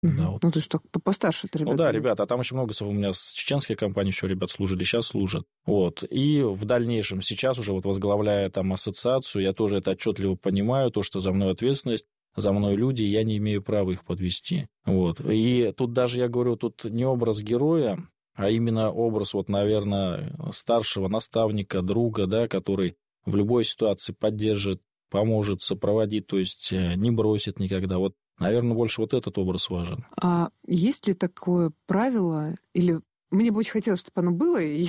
Да, вот. Ну, то есть только постарше это ребята. Ну да, ребята, а там еще много у меня с чеченской компании еще ребят служили, сейчас служат. Вот. И в дальнейшем, сейчас уже вот возглавляя там ассоциацию, я тоже это отчетливо понимаю, то, что за мной ответственность, за мной люди, я не имею права их подвести. Вот. И тут даже, я говорю, тут не образ героя, а именно образ, вот, наверное, старшего наставника, друга, да, который в любой ситуации поддержит, поможет, сопроводит, то есть не бросит никогда. Вот, наверное, больше вот этот образ важен. А есть ли такое правило, или мне бы очень хотелось, чтобы оно было, и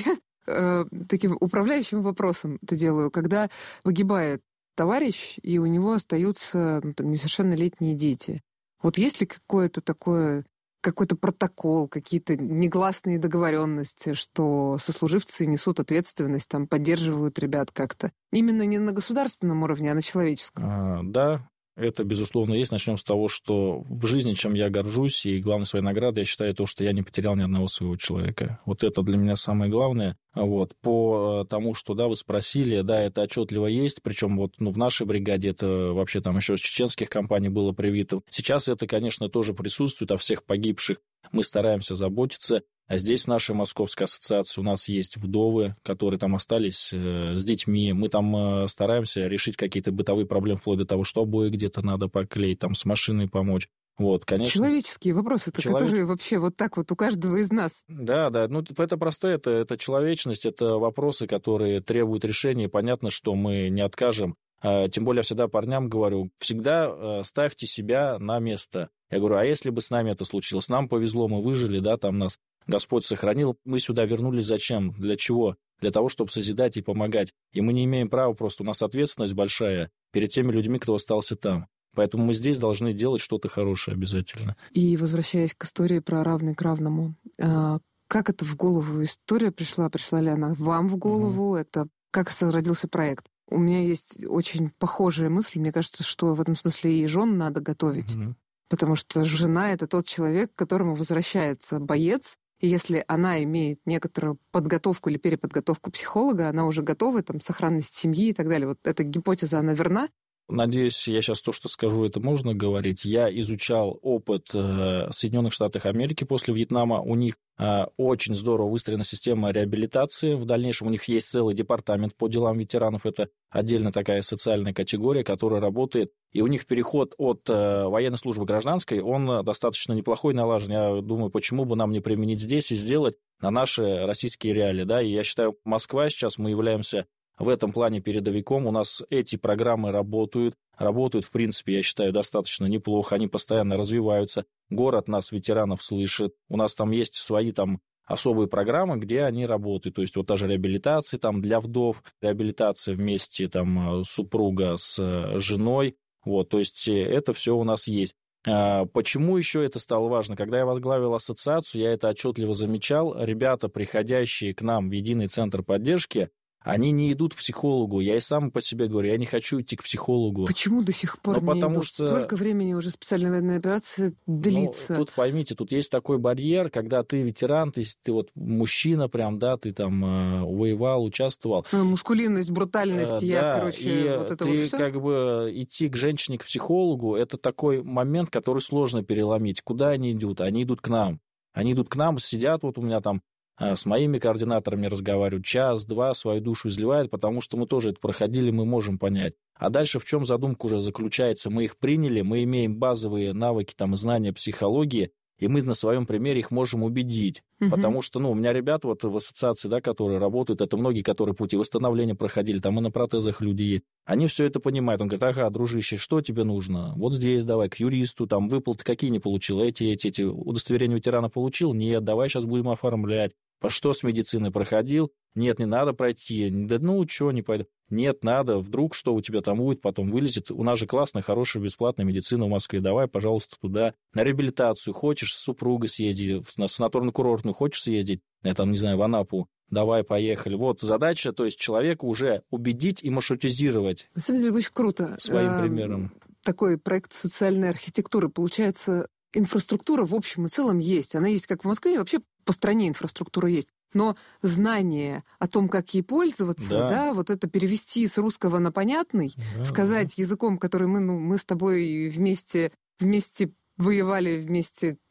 я таким управляющим вопросом это делаю, когда погибает товарищ, и у него остаются несовершеннолетние дети. Вот есть ли какое-то такое, какой-то протокол, какие-то негласные договоренности, что сослуживцы несут ответственность, там, поддерживают ребят как-то? Именно не на государственном уровне, а на человеческом. Да, это, безусловно, есть. Начнем с того, что в жизни, чем я горжусь, и главной своей наградой, я считаю то, что я не потерял ни одного своего человека. Вот это для меня самое главное. Вот. По тому, что, да, вы спросили, да, это отчетливо есть, причем вот, в нашей бригаде это вообще там еще с чеченских компаний было привито. Сейчас это, конечно, тоже присутствует, о всех погибших мы стараемся заботиться. А здесь в нашей Московской ассоциации у нас есть вдовы, которые там остались с детьми. Мы там стараемся решить какие-то бытовые проблемы, вплоть до того, что обои где-то надо поклеить, там с машиной помочь. Вот, конечно. Человеческие вопросы-то, которые вообще вот так вот у каждого из нас. Да, это простое, это человечность, это вопросы, которые требуют решения. Понятно, что мы не откажем. Тем более, я всегда парням говорю, всегда ставьте себя на место. Я говорю, а если бы с нами это случилось? Нам повезло, мы выжили, да, там нас Господь сохранил. Мы сюда вернулись зачем? Для чего? Для того, чтобы созидать и помогать. И мы не имеем права, просто у нас ответственность большая перед теми людьми, кто остался там. Поэтому мы здесь должны делать что-то хорошее обязательно. И возвращаясь к истории про равный к равному, как это в голову история пришла? Пришла ли она вам в голову? Это как родился проект? У меня есть очень похожая мысль. Мне кажется, что в этом смысле и жен надо готовить. Потому что жена — это тот человек, к которому возвращается боец. И если она имеет некоторую подготовку или переподготовку психолога, она уже готова, там, сохранность семьи и так далее. Вот эта гипотеза, она верна? Надеюсь, я сейчас то, что скажу, это можно говорить. Я изучал опыт Соединенных Штатов Америки после Вьетнама. У них очень здорово выстроена система реабилитации. В дальнейшем у них есть целый департамент по делам ветеранов. Это отдельно такая социальная категория, которая работает. И у них переход от военной службы к гражданской, он достаточно неплохой, налажен. Я думаю, почему бы нам не применить здесь и сделать на наши российские реалии. Да? И я считаю, Москва сейчас, мы являемся в этом плане передовиком. У нас эти программы работают, в принципе, я считаю, достаточно неплохо, они постоянно развиваются. Город нас, ветеранов, слышит. У нас там есть свои там особые программы, где они работают. То есть вот даже реабилитация там для вдов, реабилитация вместе там супруга с женой. Вот, то есть это все у нас есть. Почему еще это стало важно? Когда я возглавил ассоциацию, я это отчетливо замечал. Ребята, приходящие к нам в единый центр поддержки, они не идут к психологу. Я и сам по себе говорю, я не хочу идти к психологу. Почему до сих пор не идут? Что... Столько времени уже специальная военная операция длится. Тут поймите, тут есть такой барьер, когда ты ветеран, ты вот мужчина прям, да, ты там воевал, участвовал. Мускулинность, брутальность, вот это ты вот всё. как бы идти к женщине, к психологу, это такой момент, который сложно переломить. Куда они идут? Они идут к нам. Они идут к нам, сидят, вот у меня там с моими координаторами разговаривают, час-два свою душу изливают, потому что мы тоже это проходили, мы можем понять. А дальше в чем задумка уже заключается? Мы их приняли, мы имеем базовые навыки, там, знания психологии, и мы на своем примере их можем убедить. Потому что, у меня ребята вот в ассоциации, да, которые работают, это многие, которые пути восстановления проходили, там и на протезах люди есть. Они все это понимают. Он говорит, ага, дружище, что тебе нужно? Вот здесь давай, к юристу, там, выплаты какие не получил, эти удостоверения ветерана получил? Нет, давай сейчас будем оформлять. Что с медициной проходил? Нет, не надо пройти. Да не пойду. Нет, надо. Вдруг что у тебя там будет, потом вылезет. У нас же классная, хорошая, бесплатная медицина в Москве. Давай, пожалуйста, туда. На реабилитацию. Хочешь с супругой съездить, на санаторно-курортную хочешь съездить, в Анапу. Давай, поехали. Вот задача, то есть человека уже убедить и маршрутизировать. На самом деле, очень круто. Своим примером. Такой проект социальной архитектуры. Получается, инфраструктура в общем и целом есть. Она есть как в Москве, и вообще по стране инфраструктура есть. Но знание о том, как ей пользоваться, вот это перевести с русского на понятный, сказать языком, который мы с тобой вместе воевали вместе